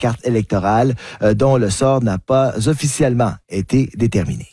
carte électorale dont le sort n'a pas officiellement été déterminé.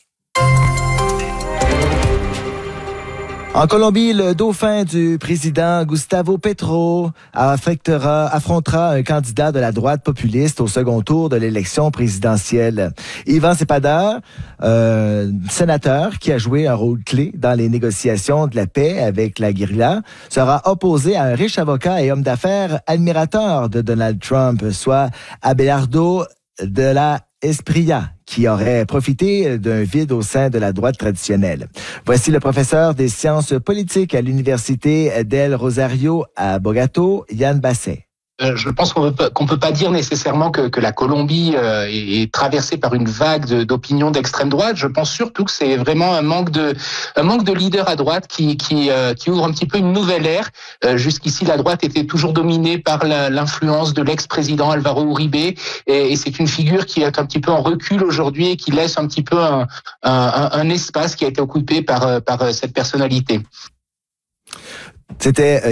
En Colombie, le dauphin du président Gustavo Petro affrontera un candidat de la droite populiste au second tour de l'élection présidentielle. Iván Cepeda, sénateur qui a joué un rôle clé dans les négociations de la paix avec la guérilla, sera opposé à un riche avocat et homme d'affaires admirateur de Donald Trump, soit Abelardo de la Espriella, qui aurait profité d'un vide au sein de la droite traditionnelle. Voici le professeur des sciences politiques à l'Université del Rosario à Bogotá, Yann Basset. Je pense qu'on peut pas dire nécessairement que la Colombie est traversée par une vague d'opinions d'extrême droite. Je pense surtout que c'est vraiment un manque de leaders à droite qui ouvre un petit peu une nouvelle ère. Jusqu'ici, la droite était toujours dominée par l'influence de l'ex-président Álvaro Uribe, et c'est une figure qui est un petit peu en recul aujourd'hui et qui laisse un petit peu un espace qui a été occupé par cette personnalité. C'était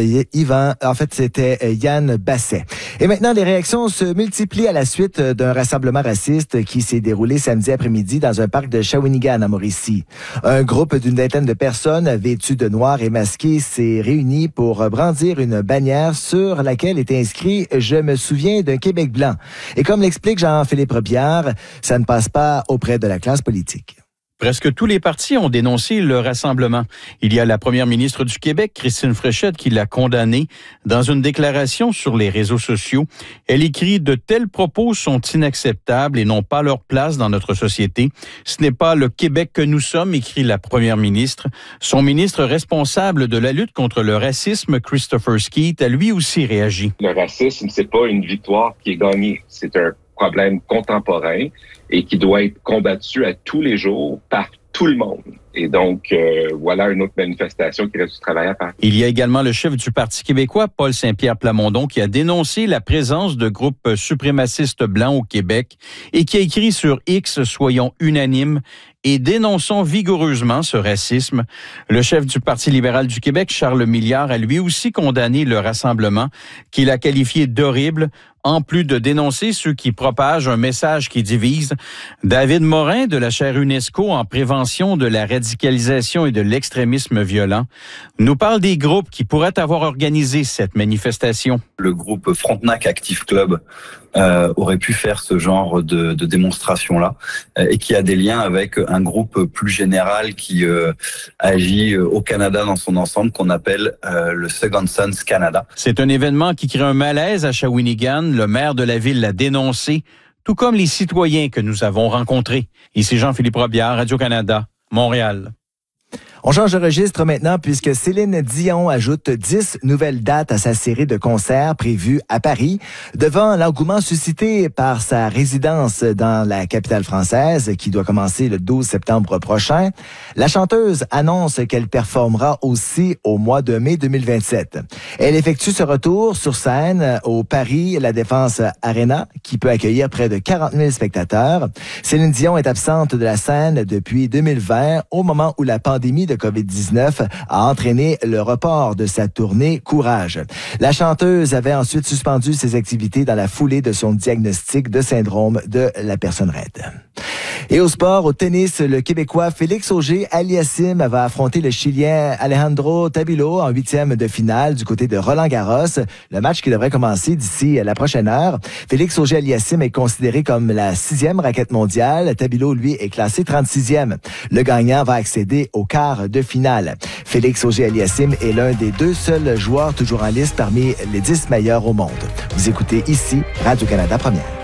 Yann Basset. Et maintenant, les réactions se multiplient à la suite d'un rassemblement raciste qui s'est déroulé samedi après-midi dans un parc de Shawinigan à Mauricie. Un groupe d'une vingtaine de personnes vêtues de noir et masquées s'est réuni pour brandir une bannière sur laquelle était inscrit « Je me souviens d'un Québec blanc ». Et comme l'explique Jean-Philippe Robillard, ça ne passe pas auprès de la classe politique. Presque tous les partis ont dénoncé le rassemblement. Il y a la première ministre du Québec, Christine Fréchette, qui l'a condamné. Dans une déclaration sur les réseaux sociaux, elle écrit « De tels propos sont inacceptables et n'ont pas leur place dans notre société. Ce n'est pas le Québec que nous sommes », écrit la première ministre. Son ministre responsable de la lutte contre le racisme, Christopher Skeete, a lui aussi réagi. Le racisme, c'est pas une victoire qui est gagnée. C'est un problème contemporain et qui doit être combattu à tous les jours par tout le monde. Et donc, voilà une autre manifestation qui reste du travail à faire. Il y a également le chef du Parti québécois, Paul Saint-Pierre Plamondon, qui a dénoncé la présence de groupes suprémacistes blancs au Québec et qui a écrit sur X « Soyons unanimes et dénonçons vigoureusement ce racisme ». Le chef du Parti libéral du Québec, Charles Milliard, a lui aussi condamné le rassemblement, qu'il a qualifié d'horrible, en plus de dénoncer ceux qui propagent un message qui divise. David Morin, de la chaire UNESCO en prévention de la radicalisation et de l'extrémisme violent, nous parle des groupes qui pourraient avoir organisé cette manifestation. Le groupe Frontenac Active Club aurait pu faire ce genre de démonstration-là et qui a des liens avec un groupe plus général qui agit au Canada dans son ensemble qu'on appelle le Second Sons Canada. C'est un événement qui crée un malaise à Shawinigan. Le maire de la ville l'a dénoncé, tout comme les citoyens que nous avons rencontrés. Ici Jean-Philippe Robillard, Radio-Canada, Montréal. On change de registre maintenant puisque Céline Dion ajoute 10 nouvelles dates à sa série de concerts prévus à Paris. Devant l'engouement suscité par sa résidence dans la capitale française qui doit commencer le 12 septembre prochain, la chanteuse annonce qu'elle performera aussi au mois de mai 2027. Elle effectue ce retour sur scène au Paris La Défense Arena qui peut accueillir près de 40 000 spectateurs. Céline Dion est absente de la scène depuis 2020 au moment où la pandémie de COVID-19 a entraîné le report de sa tournée Courage. La chanteuse avait ensuite suspendu ses activités dans la foulée de son diagnostic de syndrome de la personne raide. Et au sport, au tennis, le Québécois Félix Auger-Aliassime va affronter le Chilien Alejandro Tabilo en 8e de finale du côté de Roland-Garros. Le match qui devrait commencer d'ici la prochaine heure. Félix Auger-Aliassime est considéré comme la 6e raquette mondiale. Tabilo, lui, est classé 36e. Le gagnant va accéder au quart de finale. Félix Auger-Aliassime est l'un des 2 seuls joueurs toujours en liste parmi les 10 meilleurs au monde. Vous écoutez ici Radio-Canada Première.